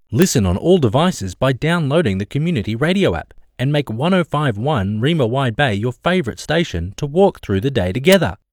Listen on all devices by downloading the Community Radio app and make 105.1 Rima Wide Bay your favourite station to walk through the day together.